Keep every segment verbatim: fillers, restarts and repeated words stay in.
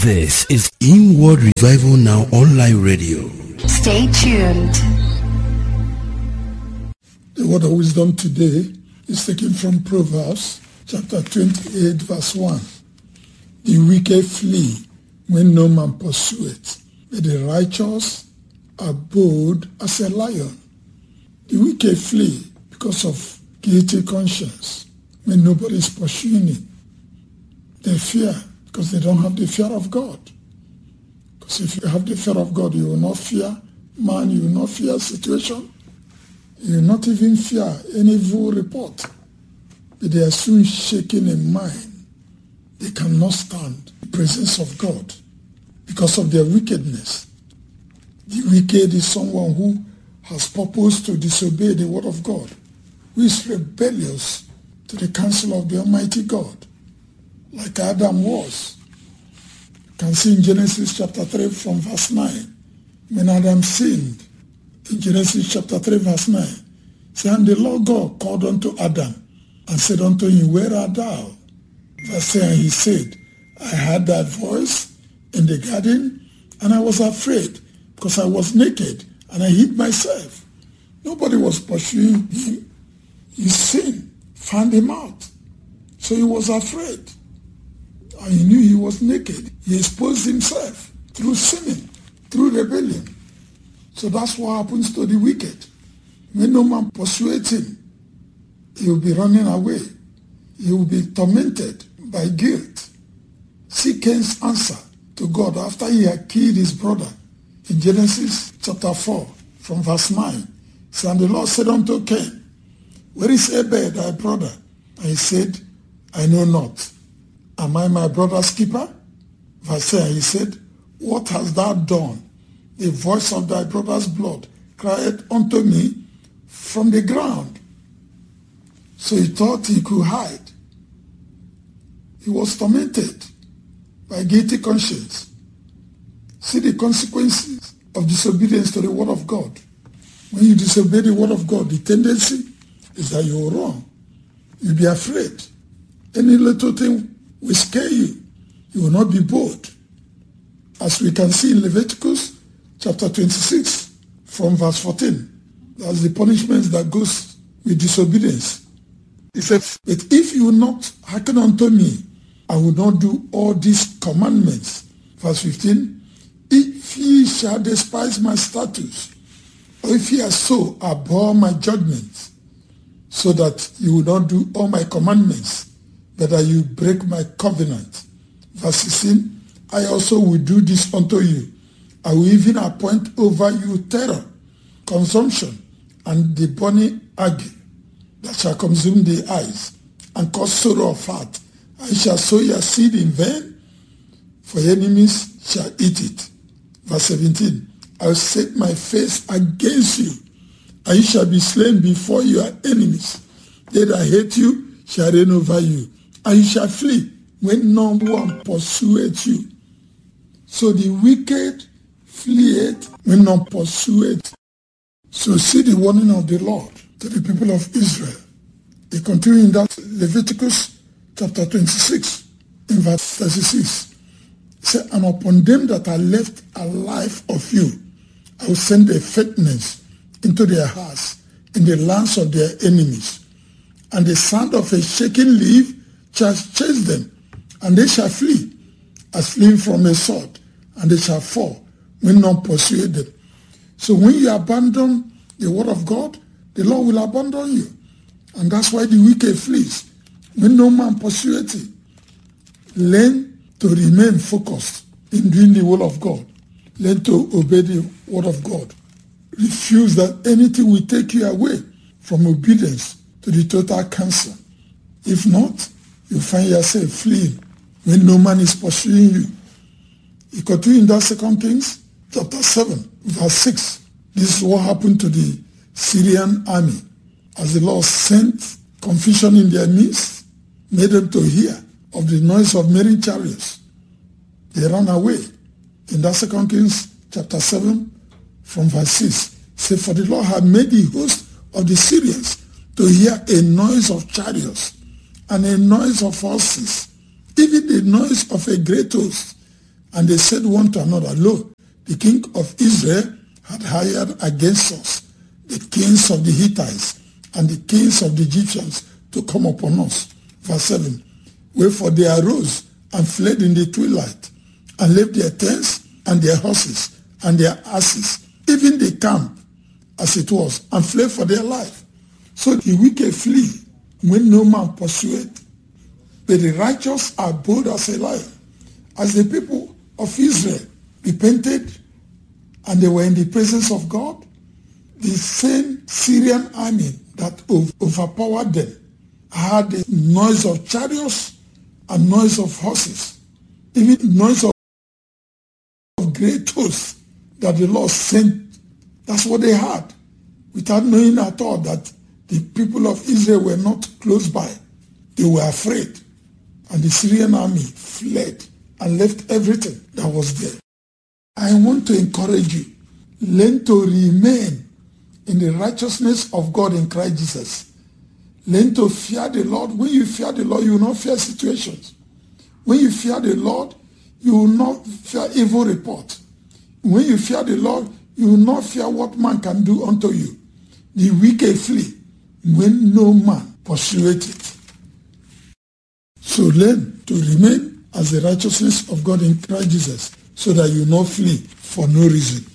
This is Inward Revival Now Online Radio. Stay tuned. The word of wisdom today is taken from Proverbs chapter twenty-eight verse one. The wicked flee when no man pursueth, but the righteous are bold as a lion. The wicked flee because of guilty conscience when nobody is pursuing it. They fear because they don't have the fear of God. Because if you have the fear of God, you will not fear man, you will not fear situation, you will not even fear any evil report. But they are soon shaken in mind. They cannot stand the presence of God because of their wickedness. The wicked is someone who has purpose to disobey the word of God, who is rebellious to the counsel of the Almighty God, like Adam was. You can see in Genesis chapter three from verse nine, when Adam sinned, in Genesis chapter three verse nine, say, and the Lord God called unto Adam and said unto him, where art thou? Verse ten, and he said, I heard thy voice in the garden, and I was afraid, because I was naked, and I hid myself. Nobody was pursuing him. His sin found him out. So he was afraid. And he knew he was naked. He exposed himself through sinning, through rebellion. So that's what happens to the wicked. When no man pursues him, he will be running away. He will be tormented by guilt. See Cain's answer to God after he had killed his brother. In Genesis chapter four, from verse nine, so, and the Lord said unto Cain, where is Abel thy brother? And he said, I know not. Am I my brother's keeper? Verse ten, he said, what hast thou done? The voice of thy brother's blood cried unto me from the ground. So he thought he could hide. He was tormented by guilty conscience. See the consequences of disobedience to the word of God. When you disobey the word of God, the tendency is that you will run. You'll be afraid. Any little thing will scare you. You will not be bold. As we can see in Leviticus chapter twenty-six from verse fourteen, that's the punishment that goes with disobedience. He says, but if you will not hearken unto me, I will not do all these commandments. Verse fifteen, if ye shall despise my statutes, or if ye are so abhor my judgments, so that you will not do all my commandments, but that you break my covenant. Verse sixteen, I also will do this unto you. I will even appoint over you terror, consumption, and the burning ague that shall consume the eyes, and cause sorrow of heart. I shall sow your seed in vain, for your enemies shall eat it. Verse seventeen, I will set my face against you, and you shall be slain before your enemies. They that hate you shall reign over you, and you shall flee when no one pursueth you. So the wicked fleeth when none pursueth. So see the warning of the Lord to the people of Israel. They continue in that Leviticus chapter twenty-six, in verse thirty-six. Say, and upon them that are left alive of you, I will send a fatness into their hearts in the lands of their enemies. And the sound of a shaking leaf shall chase them, and they shall flee, as fleeing from a sword, and they shall fall when none pursue them. So when you abandon the word of God, the Lord will abandon you. And that's why the wicked flees when no man pursueth it. Learn to remain focused in doing the will of God. Learn to obey the word of God. Refuse that anything will take you away from obedience to the total counsel. If not, you find yourself fleeing when no man is pursuing you. You continue in that Second Kings chapter seven, verse six. This is what happened to the Syrian army. As the Lord sent confusion in their midst, made them to hear of the noise of many chariots, they ran away. In that Second Kings chapter seven, from verse six, say, for the Lord had made the host of the Syrians to hear a noise of chariots and a noise of horses, even the noise of a great host, And they said one to another, Lo, the king of Israel had hired against us the kings of the Hittites and the kings of the Egyptians to come upon us. Verse seven. Wherefore they arose and fled in the twilight, and left their tents and their horses and their asses, even the camp as it was, and fled for their life. So the wicked flee when no man pursueth, but the righteous are bold as a lion. As the people of Israel repented and they were in the presence of God, the same Syrian army that overpowered them had the noise of chariots and noise of horses, even noise of great hosts that the Lord sent. That's what they had, without knowing at all that the people of Israel were not close by. They were afraid, and the Syrian army fled and left everything that was there. I want to encourage you, learn to remain in the righteousness of God in Christ Jesus. Learn to fear the Lord. When you fear the Lord, you will not fear situations. When you fear the Lord, you will not fear evil report. When you fear the Lord, you will not fear what man can do unto you. The wicked flee when no man pursueth it. So learn to remain as the righteousness of God in Christ Jesus, so that you not flee for no reason.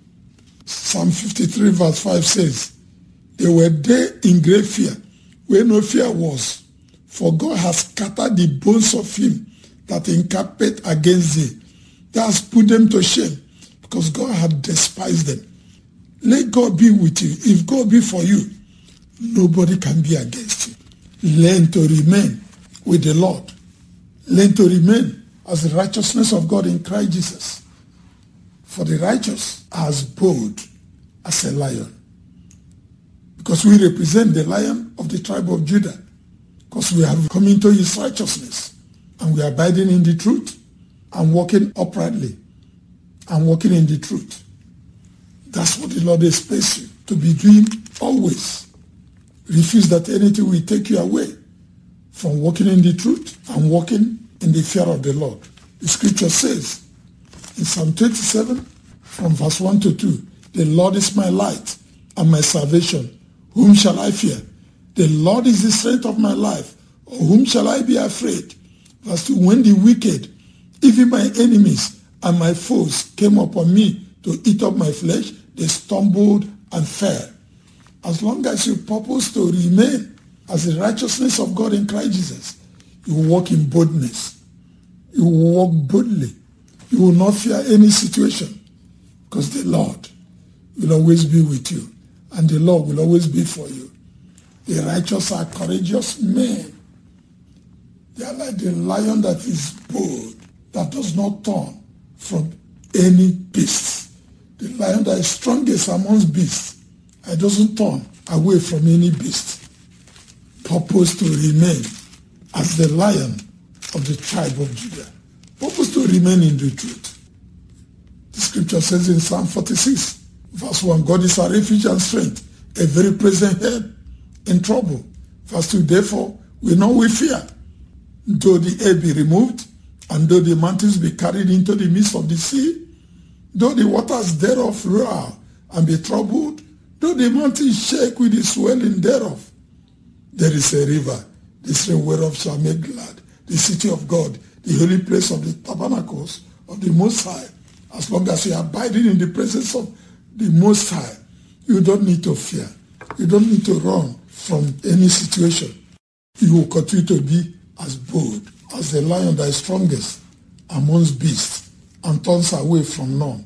Psalm fifty-three verse five says, they were there in great fear, where no fear was, for God has scattered the bones of him that encampeth against thee. That has put them to shame, because God had despised them. Let God be with you. If God be for you, nobody can be against you. Learn to remain with the Lord. Learn to remain as the righteousness of God in Christ Jesus. For the righteous are as bold as a lion. Because we represent the Lion of the tribe of Judah. Because we have come into his righteousness. And we are abiding in the truth and walking uprightly and walking in the truth. That's what the Lord expects you to be doing always. Refuse that anything will take you away from walking in the truth and walking in the fear of the Lord. The scripture says in Psalm twenty-seven from verse one to two, the Lord is my light and my salvation. Whom shall I fear? The Lord is the strength of my life. Of whom shall I be afraid? Verse two, when the wicked, even my enemies and my foes, came upon me to eat up my flesh, they stumbled and fell. As long as you purpose to remain as the righteousness of God in Christ Jesus, you will walk in boldness. You will walk boldly. You will not fear any situation, because the Lord will always be with you, and the Lord will always be for you. The righteous are courageous men. They are like the lion that is bold, that does not turn from any beast. The lion that is strongest amongst beasts, and doesn't turn away from any beast. Purpose to remain as the Lion of the tribe of Judah. Purpose to remain in the truth. The scripture says in Psalm forty-six, verse one, God is our refuge and strength, a very present help in trouble. Verse two, therefore we know we fear, though the air be removed, and though the mountains be carried into the midst of the sea, though the waters thereof roar and be troubled, though the mountains shake with the swelling thereof, there is a river, the stream whereof shall make glad the city of God, the holy place of the tabernacles of the Most High. As long as you are abiding in the presence of the Most High, you don't need to fear. You don't need to run from any situation. You will continue to be as bold as the lion that is strongest amongst beasts and turns away from none.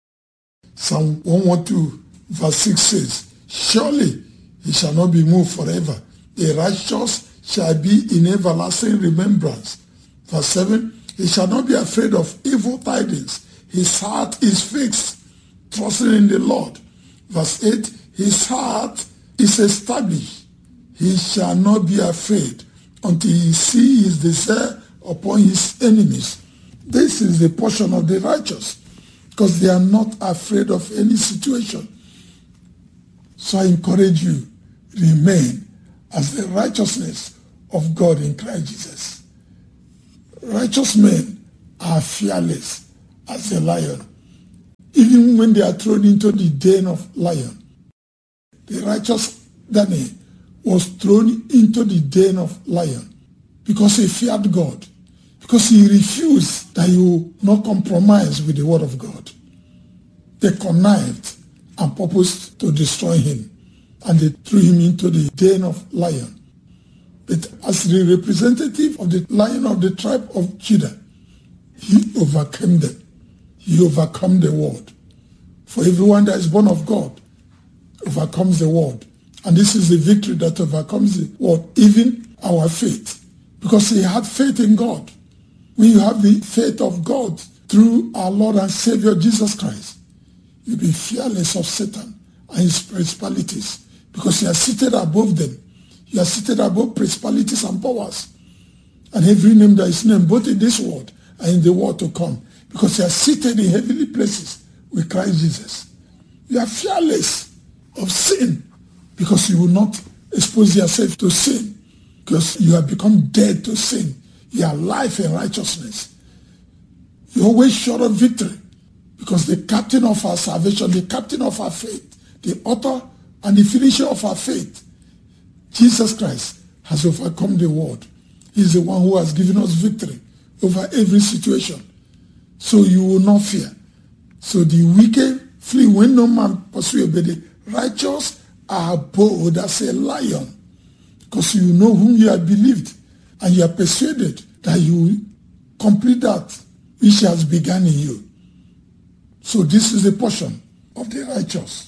Psalm one twelve verse six says, surely he shall not be moved forever. The righteous shall be in everlasting remembrance. Verse seven, he shall not be afraid of evil tidings. His heart is fixed, trusting in the Lord. Verse eight, his heart is established. He shall not be afraid until he see his desire upon his enemies. This is the portion of the righteous, because they are not afraid of any situation. So I encourage you, remain as the righteousness of God in Christ Jesus. Righteous men are fearless as a lion. Even when they are thrown into the den of lion, the righteous Daniel was thrown into the den of lion because he feared God, because he refused that he would not compromise with the word of God. They connived and purposed to destroy him, and they threw him into the den of lion. But as the representative of the Lion of the tribe of Judah, he overcame them. He overcome the world. For everyone that is born of God overcomes the world. And this is the victory that overcomes the world, even our faith. Because he had faith in God. When you have the faith of God through our Lord and Savior Jesus Christ, you'll be fearless of Satan and his principalities, because you are seated above them. You are seated above principalities and powers, and every name that is named, both in this world and in the world to come, because you are seated in heavenly places with Christ Jesus. You are fearless of sin, because you will not expose yourself to sin, because you have become dead to sin. You are life in righteousness. You are always sure of victory, because the captain of our salvation, the captain of our faith, the author and the finisher of our faith, Jesus Christ, has overcome the world. He is the one who has given us victory over every situation. So you will not fear. So the wicked flee when no man pursues, but the righteous are bold as a lion, because you know whom you have believed, and you are persuaded that you will complete that which has begun in you. So this is the portion of the righteous.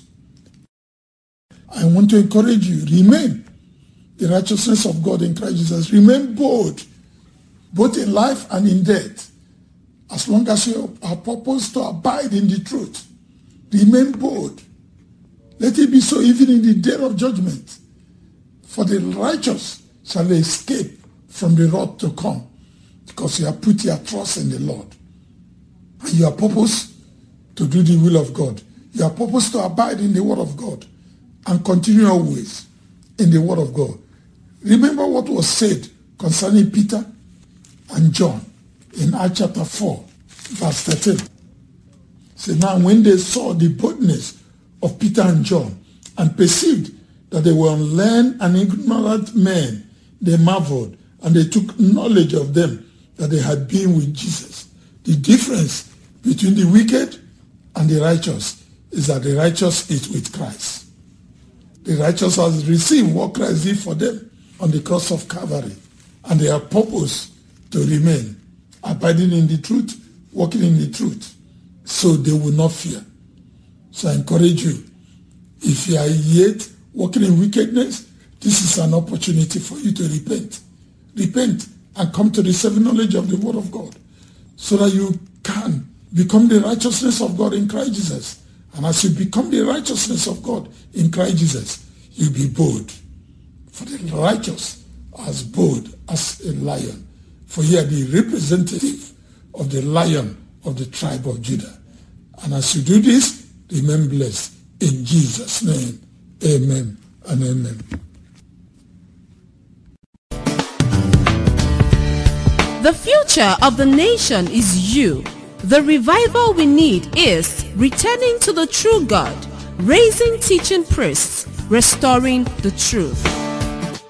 I want to encourage you, remain the righteousness of God in Christ Jesus. Remain bold, both in life and in death. As long as you are purposed to abide in the truth, remain bold. Let it be so even in the day of judgment. For the righteous shall escape from the wrath to come, because you have put your trust in the Lord. And you are purposed to do the will of God. You are purposed to abide in the word of God and continue always in the word of God. Remember what was said concerning Peter and John in Acts chapter four, verse thirteen. So now when they saw the boldness of Peter and John and perceived that they were unlearned and ignorant men, they marveled, and they took knowledge of them that they had been with Jesus. The difference between the wicked and the righteous is that the righteous is with Christ. The righteous has received what Christ did for them on the cross of Calvary, and they are purposed to remain, abiding in the truth, walking in the truth, so they will not fear. So I encourage you, if you are yet walking in wickedness, this is an opportunity for you to repent. Repent and come to the saving knowledge of the word of God, so that you can become the righteousness of God in Christ Jesus. And as you become the righteousness of God in Christ Jesus, you'll be bold. For the righteous as bold as a lion. For you are the representative of the Lion of the tribe of Judah. And as you do this, remain blessed. In Jesus' name, amen and amen. The future of the nation is you. The revival we need is returning to the true God, raising teaching priests, restoring the truth.